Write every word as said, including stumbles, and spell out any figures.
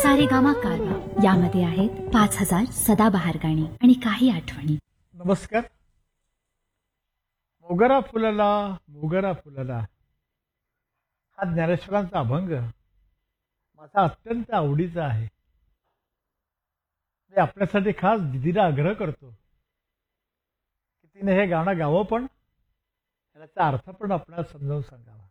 सारेगामा कारवा यामध्ये आहेत पाच हजार सदाबहार गाणी आणि काही आठवणी. नमस्कार. मोगरा फुलला मोगरा फुलला हा ज्ञानेश्वरांचा अभंग माझा अत्यंत आवडीचा आहे. मी आपल्यासाठी खास दिदीला आग्रह करतो की तिने हे गाणं गावं, पण त्याचा अर्थ पण आपल्याला समजावून सांगावा.